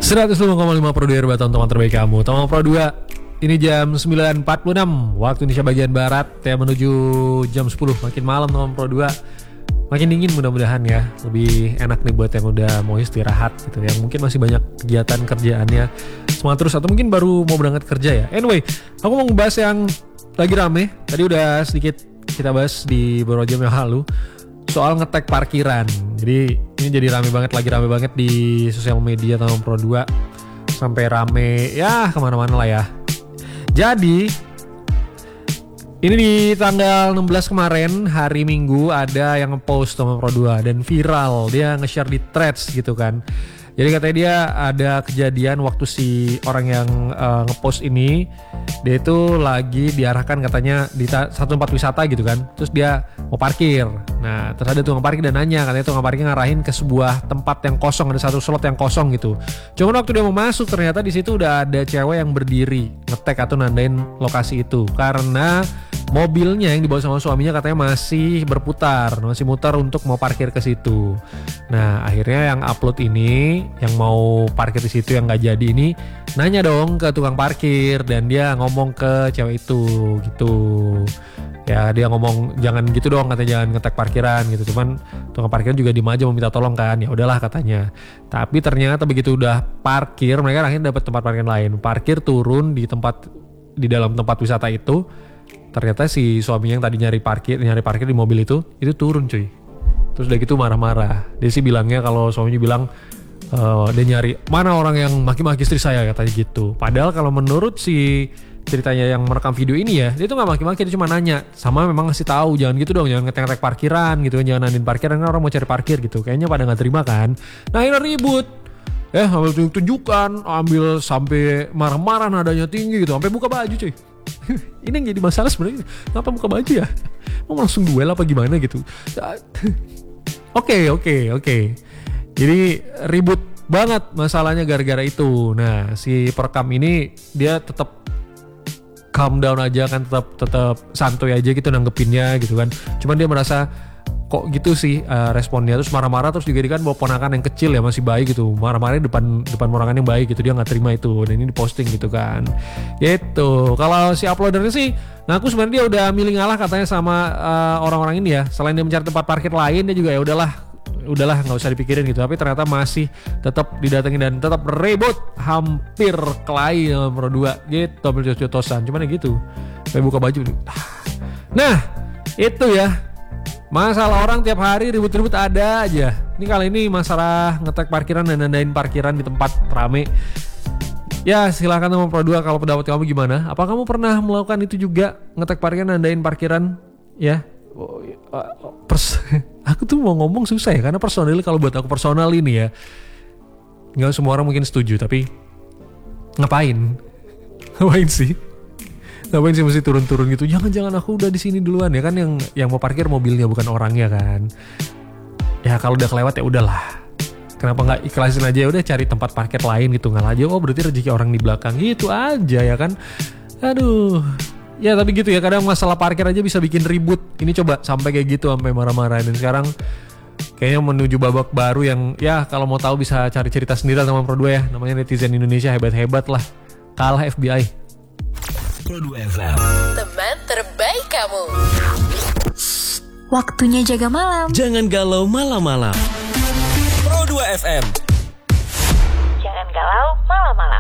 105,5 Pro 2 RBA teman terbaik kamu. Teman Pro 2, ini jam 9.46 waktu Indonesia bagian Barat ya, menuju jam 10. Makin malam teman Pro 2, makin dingin mudah-mudahan ya. Lebih enak nih buat yang udah mau istirahat gitu, yang mungkin masih banyak kegiatan kerjaannya semangat terus, atau mungkin baru mau berangkat kerja ya. Anyway, aku mau ngebahas yang lagi rame. Tadi udah sedikit kita bahas di beberapa jam yang lalu soal ngetek parkiran. Jadi ini jadi rame banget, lagi rame banget di sosial media Taman Pro 2. Sampai rame ya kemana-mana lah ya. Jadi ini di tanggal 16 kemarin, hari Minggu, ada yang ngepost Taman Pro 2 dan viral. Dia nge-share di threads gitu kan. Jadi katanya dia ada kejadian waktu si orang yang ngepost ini, dia itu lagi diarahkan katanya di satu tempat wisata gitu kan. Terus dia mau parkir. Nah terus ada tukang parkir dan nanya, katanya tukang parkir ngarahin ke sebuah tempat yang kosong, ada satu slot yang kosong gitu. Cuman waktu dia mau masuk ternyata di situ udah ada cewek yang berdiri ngetek atau nandain lokasi itu, karena mobilnya yang dibawa sama suaminya katanya masih berputar, masih muter untuk mau parkir ke situ. Nah akhirnya yang upload ini, yang mau parkir di situ yang nggak jadi ini, nanya dong ke tukang parkir dan dia ngomong ke cewek itu gitu. Ya dia ngomong jangan gitu dong, katanya jangan ngetek parkiran gitu. Cuman tukang parkir juga diem aja meminta tolong kan, ya udahlah katanya. Tapi ternyata begitu udah parkir, mereka akhirnya dapat tempat parkir lain. Parkir turun di dalam tempat wisata itu. Ternyata si suaminya yang tadi nyari parkir di mobil itu turun cuy. Terus udah gitu marah-marah. Dia sih bilangnya kalau suaminya bilang dia nyari mana orang yang maki-maki istri saya, katanya gitu. Padahal kalau menurut si ceritanya yang merekam video ini ya, dia tuh gak maki-maki, dia cuma nanya. Sama memang ngasih tahu jangan gitu dong, jangan ngetek-ngetek parkiran gitu, jangan nandain parkiran kan orang mau cari parkir gitu. Kayaknya pada gak terima kan. Nah akhirnya ribut. Ambil tunjuk-tunjukkan, ambil sampai marah-marah, nadanya tinggi gitu, sampai buka baju cuy. Ini yang jadi masalah sebenarnya, ngapa buka baju ya? Mau langsung duel apa gimana gitu? Oke. Jadi ribut banget masalahnya gara-gara itu. Nah si perekam ini dia tetap calm down aja kan, tetap santuy aja gitu nanggepinnya gitu kan. Cuman dia merasa kok gitu sih responnya, terus marah-marah, terus juga dia kan bawa ponakan yang kecil ya, masih bayi gitu, marah-marahnya depan ponakan yang bayi gitu, dia nggak terima itu dan ini diposting gitu kan. Gitu. Kalau si uploadernya sih ngaku sebenarnya dia udah milih ngalah katanya sama orang-orang ini ya. Selain dia mencari tempat parkir lain, dia juga ya udahlah nggak usah dipikirin gitu. Tapi ternyata masih tetap didatengin dan tetap ribut, hampir kelahi nomor 2 gitu, hampir jotos-jotosan. Cuman ya gitu, kayak buka baju. Nah itu ya, masalah orang tiap hari ribut-ribut ada aja. Ini kali ini masalah ngetek parkiran dan nandain parkiran di tempat rame. Ya silakan teman Pro 2, kalau pendapat kamu gimana? Apa kamu pernah melakukan itu juga, ngetek parkiran, nandain parkiran? Ya aku tuh mau ngomong susah ya, karena personal, kalau buat aku personal ini ya, nggak semua orang mungkin setuju, tapi ngapain sih? Ngapain sih mesti turun-turun gitu? Jangan aku udah di sini duluan ya kan, yang mau parkir mobilnya bukan orangnya kan. Ya kalau udah kelewat ya udahlah. Kenapa nggak ikhlasin aja, ya udah cari tempat parkir lain gitu, ngalah aja. Oh berarti rezeki orang di belakang gitu aja ya kan. Aduh. Ya tapi gitu ya, kadang masalah parkir aja bisa bikin ribut. Ini coba sampai kayak gitu, sampai marah-marah. Dan sekarang kayaknya menuju babak baru yang ya kalau mau tahu bisa cari cerita sendiri sama Pro 2 ya. Namanya netizen Indonesia hebat-hebat lah. Kalah FBI. Pro 2 FM, teman terbaik kamu. Waktunya jaga malam. jangan galau malam-malam. Pro 2 FM, Jangan galau malam-malam.